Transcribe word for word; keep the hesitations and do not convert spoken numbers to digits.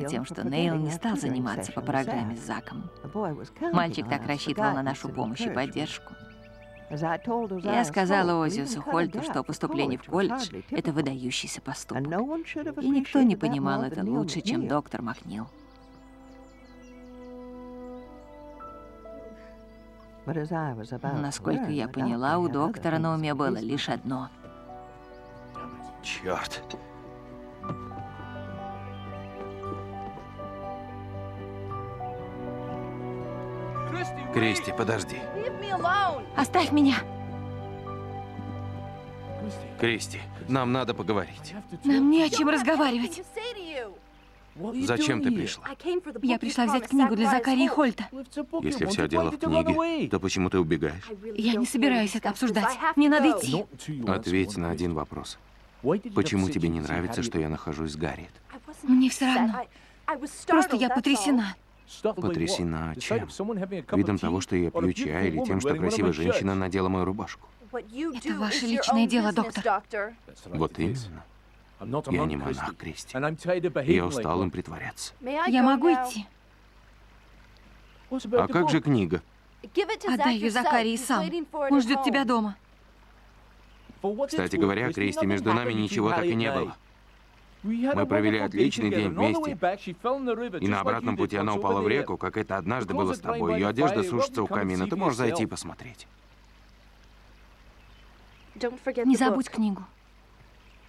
тем, что Нейл не стал заниматься по программе с Заком. Мальчик так рассчитывал на нашу помощь и поддержку. Я сказала Озиусу Хольту, что поступление в колледж — это выдающийся поступок. И никто не понимал это лучше, чем доктор Макнил. Насколько я поняла, у доктора на уме было лишь одно. Черт. Кристи, подожди. Оставь меня! Кристи, нам надо поговорить. Нам не о чем разговаривать. Зачем ты пришла? Я пришла взять книгу для Закарии Хольта. Если все дело в книге, то почему ты убегаешь? Я не собираюсь это обсуждать. Мне надо идти. Ответь на один вопрос. Почему тебе не нравится, что я нахожусь с Гарриет? Мне все равно. Просто я потрясена. Потрясена чем? Видом того, что я пью чай, или тем, что красивая женщина надела мою рубашку? Это ваше личное дело, доктор. Вот именно. Я не монах, Кристи. Я устал им притворяться. Я могу идти? А как же книга? Отдай ее Закарии сам. Он ждет тебя дома. Кстати говоря, Кристи, между нами ничего так и не было. Мы провели отличный день вместе. И на обратном пути она упала в реку, как это однажды было с тобой. Ее одежда сушится у камина. Ты можешь зайти и посмотреть. Не забудь книгу.